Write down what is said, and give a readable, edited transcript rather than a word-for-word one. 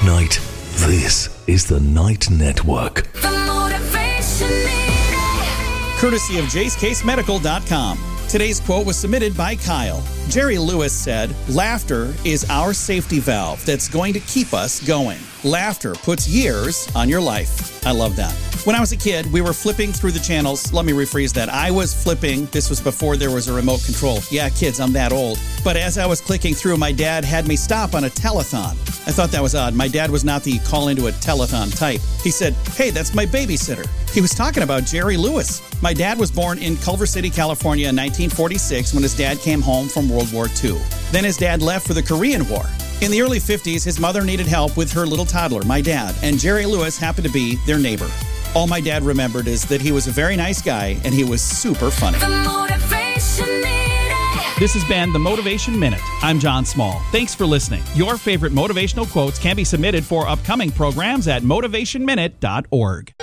night. This is the Night Network. Courtesy of JaceCaseMedical.com. Today's quote was submitted by Kyle. Jerry Lewis said, "Laughter is our safety valve that's going to keep us going. Laughter puts years on your life." I love that. When I was a kid, we were flipping through the channels. Let me rephrase that. I was flipping. This was before there was a remote control. Yeah, kids, I'm that old. But as I was clicking through, my dad had me stop on a telethon. I thought that was odd. My dad was not the call into a telethon type. He said, "Hey, that's my babysitter." He was talking about Jerry Lewis. My dad was born in Culver City, California in 1946 when his dad came home from World War II. Then his dad left for the Korean War. In the early 50s, his mother needed help with her little toddler, my dad, and Jerry Lewis happened to be their neighbor. All my dad remembered is that he was a very nice guy and he was super funny. This has been the Motivation Minute. I'm John Small. Thanks for listening. Your favorite motivational quotes can be submitted for upcoming programs at motivationminute.org.